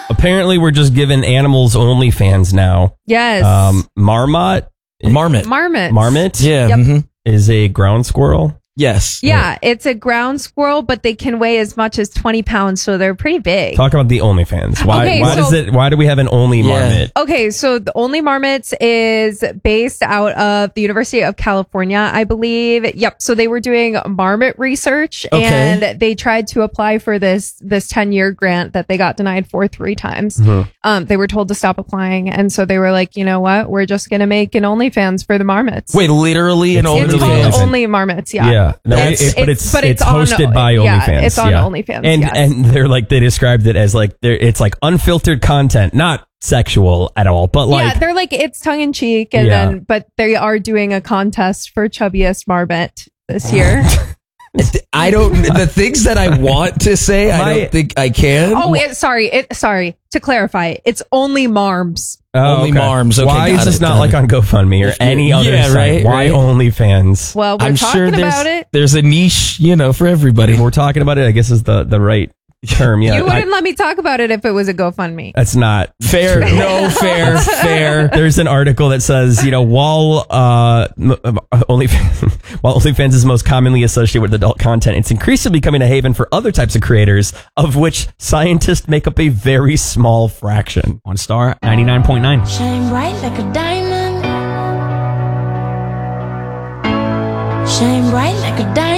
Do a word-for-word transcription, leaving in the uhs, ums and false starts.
apparently we're just giving animals OnlyFans now. Yes. Um, Marmot. Marmot. Marmot. Marmot. Yeah. Yep. mhm. Is a ground squirrel. Yes. Yeah, it's a ground squirrel, but they can weigh as much as twenty pounds, so they're pretty big. Talk about the OnlyFans. Why? Okay, why so- does it? Why do we have an Only Yeah. Marmot? Okay, so the Only Marmots is based out of the University of California, I believe. Yep. So they were doing marmot research, Okay. and they tried to apply for this this ten year grant that they got denied for three times. Mhm. Um, they were told to stop applying, and so they were like, you know what? We're just gonna make an OnlyFans for the marmots. Wait, literally an It's it's OnlyFans. called Only Marmots. Yeah. Yeah, no, That's- it- it- but it's but it's, it's on- hosted by yeah, OnlyFans. it's on yeah. OnlyFans, and yes. and they're like they described it as like they're it's like unfiltered content, not sexual at all, but like yeah, they're like it's tongue in cheek, and Yeah. then but they are doing a contest for chubbiest marmot this year. I don't. The things that I want to say, I My- don't think I can. oh, it, sorry, it Sorry to clarify, it's only marms. oh, Only Marms, okay, Why got is this it, not got like it. on GoFundMe or If you- any other yeah, site? right, Why right. OnlyFans? Well, we're I'm talking sure there's about it. there's a niche, you know, for everybody. We're talking about it. I guess is the the right term. Yeah, you I- wouldn't let me talk about it if it was a GoFundMe. that's not Fair, true. no, fair, fair. There's an article that says, you know, while uh, m- m- only while OnlyFans is most commonly associated with adult content, it's increasingly becoming a haven for other types of creators, of which scientists make up a very small fraction. On Star ninety-nine point nine. Shine bright like a diamond. Shine bright like a diamond.